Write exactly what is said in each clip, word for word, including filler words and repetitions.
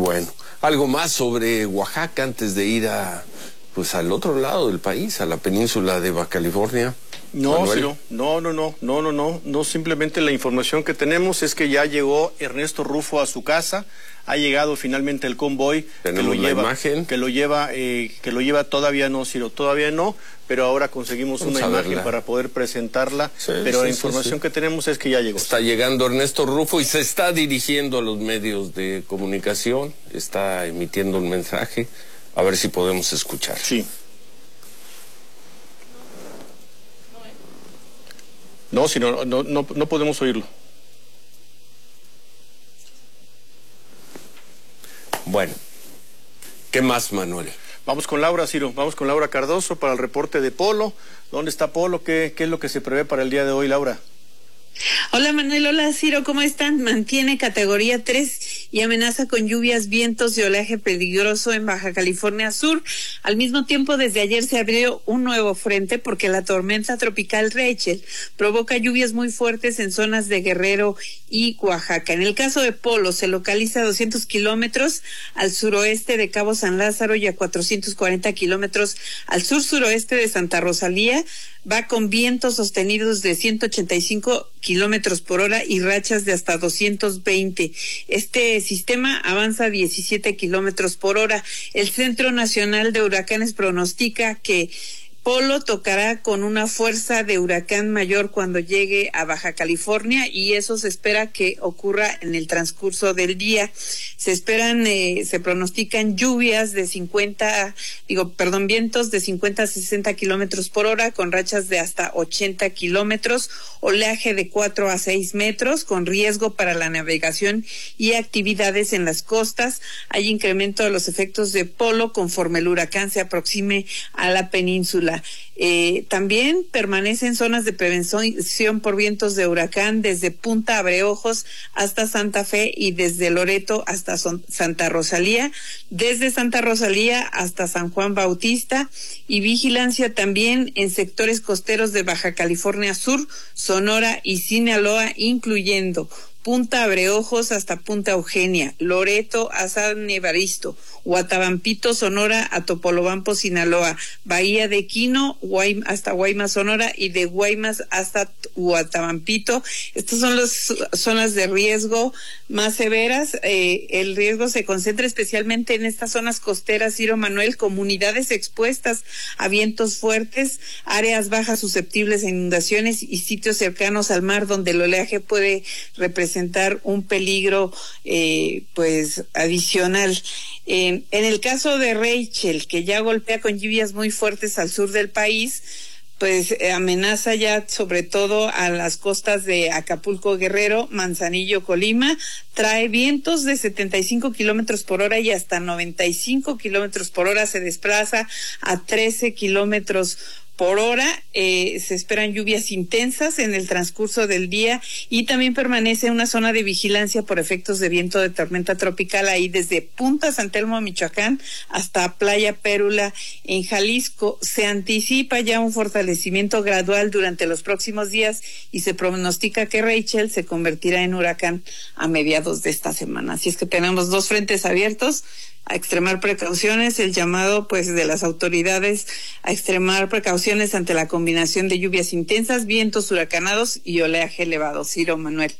Bueno, algo más sobre Oaxaca antes de ir a, pues, al otro lado del país, a la península de Baja California. No, Ciro, no, no, no, no, no, no, no, simplemente la información que tenemos es que ya llegó Ernesto Rufo a su casa, ha llegado finalmente el convoy que lo lleva, imagen. que lo lleva, eh, que lo lleva todavía no, Ciro, todavía no, pero ahora conseguimos Vamos una imagen verla. para poder presentarla, sí, pero sí, la información sí, sí. que tenemos es que ya llegó. Está llegando Ernesto Rufo y se está dirigiendo a los medios de comunicación, está emitiendo un mensaje, a ver si podemos escuchar. Sí. No, si no, no, no, no podemos oírlo. Bueno, ¿qué más, Manuel? Vamos con Laura, Ciro, vamos con Laura Cardoso para el reporte de Polo. ¿Dónde está Polo? ¿Qué, qué es lo que se prevé para el día de hoy, Laura? Hola Manuel, hola Ciro, ¿cómo están? Mantiene categoría tres y amenaza con lluvias, vientos y oleaje peligroso en Baja California Sur. Al mismo tiempo, desde ayer se abrió un nuevo frente porque la tormenta tropical Rachel provoca lluvias muy fuertes en zonas de Guerrero y Oaxaca. En el caso de Polo, se localiza a doscientos kilómetros al suroeste de Cabo San Lázaro y a cuatrocientos cuarenta kilómetros al sur-suroeste de Santa Rosalía. Va con vientos sostenidos de ciento ochenta y cinco kilómetros por hora y rachas de hasta doscientos veinte. Este sistema avanza a diecisiete kilómetros por hora. El Centro Nacional de Huracanes pronostica que Polo tocará con una fuerza de huracán mayor cuando llegue a Baja California y eso se espera que ocurra en el transcurso del día. Se esperan, eh, se pronostican lluvias de cincuenta, digo, perdón, vientos de cincuenta a sesenta kilómetros por hora con rachas de hasta ochenta kilómetros, oleaje de cuatro a seis metros con riesgo para la navegación y actividades en las costas. Hay incremento de los efectos de Polo conforme el huracán se aproxime a la península. Eh, también permanecen zonas de prevención por vientos de huracán desde Punta Abreojos hasta Santa Fe y desde Loreto hasta Son- Santa Rosalía, desde Santa Rosalía hasta San Juan Bautista y vigilancia también en sectores costeros de Baja California Sur, Sonora y Sinaloa, incluyendo Punta Abreojos hasta Punta Eugenia, Loreto a San Evaristo, Huatabambito, Sonora a Topolobampo, Sinaloa, Bahía de Quino Guaymas, hasta Guaymas, Sonora y de Guaymas hasta Huatabampito. Estas son las zonas de riesgo más severas. Eh, el riesgo se concentra especialmente en estas zonas costeras, Ciro Manuel, comunidades expuestas a vientos fuertes, áreas bajas susceptibles a inundaciones y sitios cercanos al mar donde el oleaje puede representar presentar un peligro eh, pues adicional. Eh, en el caso de Rachel, que ya golpea con lluvias muy fuertes al sur del país, pues eh, amenaza ya sobre todo a las costas de Acapulco, Guerrero, Manzanillo, Colima, trae vientos de setenta y cinco kilómetros por hora y hasta noventa y cinco kilómetros por hora, se desplaza a trece kilómetros por hora. Eh, se esperan lluvias intensas en el transcurso del día y también permanece una zona de vigilancia por efectos de viento de tormenta tropical ahí desde Punta San Telmo, Michoacán, hasta Playa Pérula en Jalisco. Se anticipa ya un fortalecimiento gradual durante los próximos días y se pronostica que Rachel se convertirá en huracán a mediados de esta semana. Así es que tenemos dos frentes abiertos, a extremar precauciones, el llamado pues de las autoridades a extremar precauciones ante la combinación de lluvias intensas, vientos huracanados y oleaje elevado. Ciro Manuel.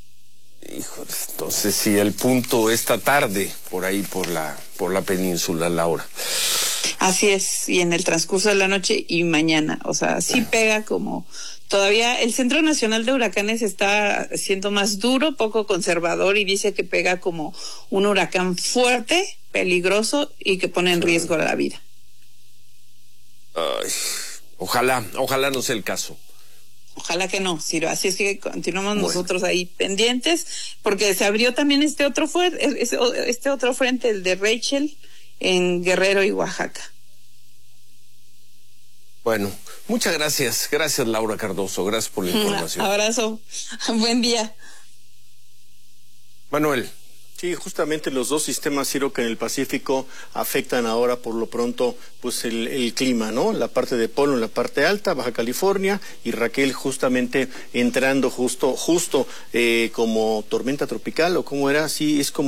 Híjole, entonces sí, el punto esta tarde por ahí por la por la península, Laura. Así es, y en el transcurso de la noche y mañana, o sea, sí pega como todavía. El Centro Nacional de Huracanes está siendo más duro, poco conservador y dice que pega como un huracán fuerte, peligroso y que pone en riesgo la vida. Ay, ojalá, ojalá no sea el caso. Ojalá que no, Ciro. Así es que continuamos bueno. nosotros ahí pendientes, porque se abrió también este otro fuerte, este otro frente, el de Rachel, en Guerrero y Oaxaca. Bueno, muchas gracias. Gracias, Laura Cardoso. Gracias por la información. Un abrazo. Buen día. Manuel. Sí, justamente los dos sistemas, Ciro, que en el Pacífico afectan ahora por lo pronto pues el, el clima, ¿no? La parte de Polo en la parte alta, Baja California, y Raquel justamente entrando justo, justo eh, como tormenta tropical, o como era, así es como